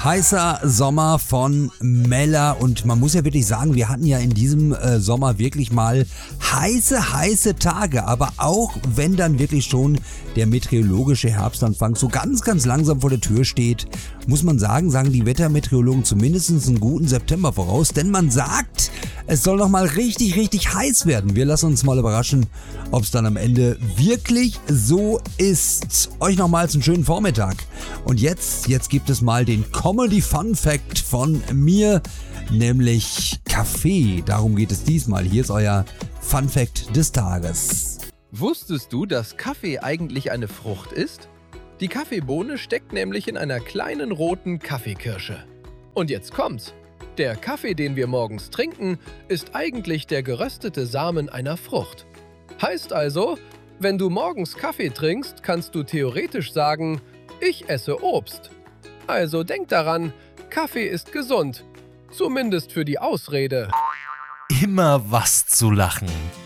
Heißer Sommer von Mella und man muss ja wirklich sagen, wir hatten ja in diesem Sommer wirklich mal heiße Tage, aber auch wenn dann wirklich schon der meteorologische Herbstanfang so ganz langsam vor der Tür steht, muss man sagen die Wettermeteorologen zumindest einen guten September voraus, denn man sagt, es soll noch mal richtig heiß werden. Wir lassen uns mal überraschen, ob es dann am Ende wirklich so ist. Euch nochmals einen schönen Vormittag. Und jetzt gibt es mal den Comedy Fun Fact von mir, nämlich Kaffee. Darum geht es diesmal. Hier ist euer Fun Fact des Tages. Wusstest du, dass Kaffee eigentlich eine Frucht ist? Die Kaffeebohne steckt nämlich in einer kleinen roten Kaffeekirsche. Und jetzt kommt's. Der Kaffee, den wir morgens trinken, ist eigentlich der geröstete Samen einer Frucht. Heißt also, wenn du morgens Kaffee trinkst, kannst du theoretisch sagen, ich esse Obst. Also denk daran, Kaffee ist gesund. Zumindest für die Ausrede. Immer was zu lachen.